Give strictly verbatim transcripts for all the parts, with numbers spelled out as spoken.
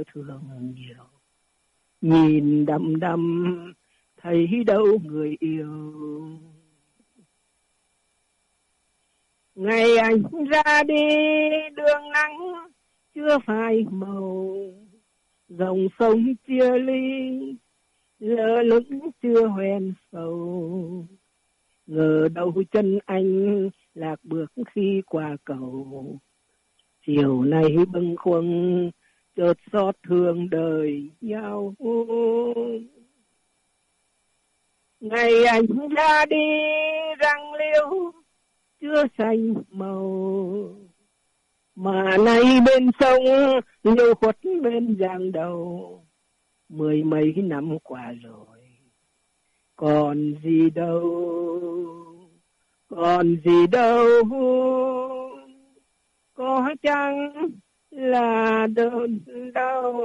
thương nhiều. Nhìn đăm đăm thấy đâu người yêu. Ngày anh ra đi đường nắng chưa phai màu, dòng sông chia ly lơ lửng chưa hoen sầu. Ngờ đâu chân anh lạc bước khi qua cầu. Chiều nay bâng khuâng chợt xót thương đời nhau. Ngày anh ra đi răng liễu chưa xanh màu, mà nay bên sông liễu khuất bên giang đầu. Mười mấy năm qua rồi còn gì đâu, còn gì đâu, có chăng là đơn đau.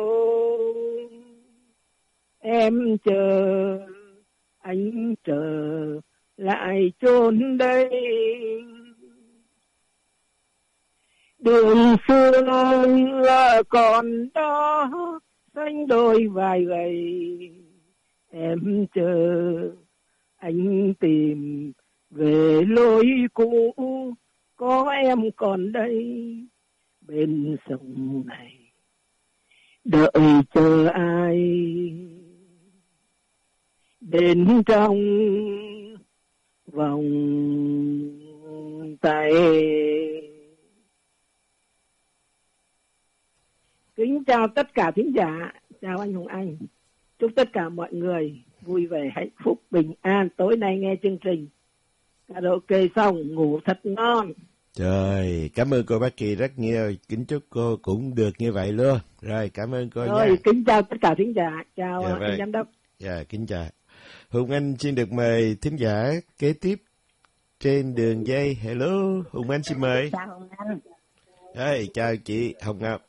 Em chờ anh chờ lại chốn đây, đường xưa còn đó xanh đôi vai gầy. Em chờ anh tìm về lối cũ, có em còn đây bên sông này đợi chờ ai. Đến trong vòng tay. Kính chào tất cả thính giả, chào anh Hùng Anh. Chúc tất cả mọi người vui vẻ, hạnh phúc, bình an. Tối nay nghe chương trình karaoke xong ngủ thật ngon. Trời, cảm ơn cô Bác Kỳ rất nhiều. Kính chúc cô cũng được như vậy luôn. Rồi, cảm ơn cô Rồi, nha. kính chào tất cả thính giả. Chào Dạ, anh vâng. giám đốc. Dạ, kính chào. Hùng Anh xin được mời thính giả kế tiếp trên đường dây. Hello, Hùng Anh xin mời. Chào Hùng Anh. Rồi, chào chị Hồng Ngọc.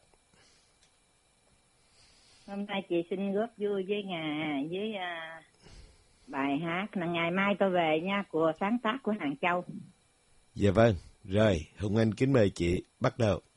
Hôm nay chị xin góp vui với nhà với uh, bài hát là Ngày Mai Tôi Về nha, của sáng tác của Hàng Châu. Dạ vâng. Rồi, Hùng Anh kính mời chị bắt đầu.